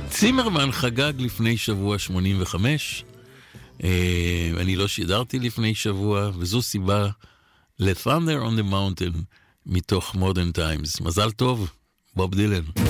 צימרמן חגג לפני שבוע 85, אני לא שידרתי לפני שבוע, וזו סיבה ל-Thunder on the Mountain מתוך Modern Times. מזל טוב, בוב דילן.